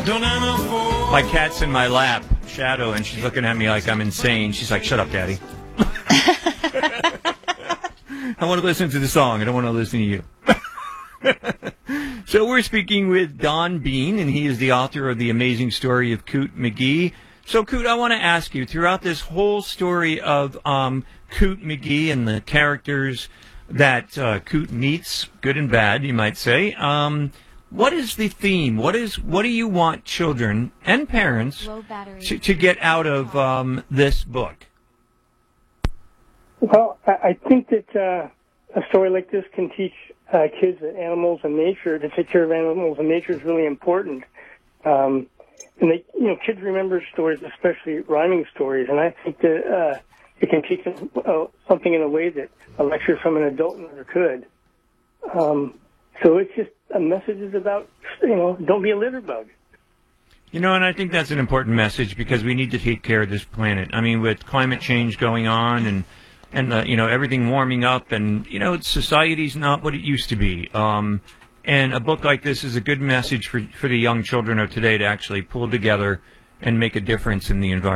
My cat's in my lap, Shadow, and she's looking at me like I'm insane. She's like, shut up, Daddy. I want to listen to the song. I don't want to listen to you. So we're speaking with Don Bean, and he is the author of The Amazing Story of Coot McGee. So, Coot, I want to ask you, throughout this whole story of Coot McGee and the characters that Coot meets, good and bad, you might say, what is the theme? What do you want children and parents to get out of this book? Well, I think that a story like this can teach kids that animals and nature, to take care of animals and nature, is really important. And kids remember stories, especially rhyming stories, and I think that it can teach them something in a way that a lecture from an adult never could. So it's just a message is about, don't be a litter bug. And I think that's an important message because we need to take care of this planet. I mean, with climate change going on and everything warming up and, society's not what it used to be. And a book like this is a good message for the young children of today to actually pull together and make a difference in the environment.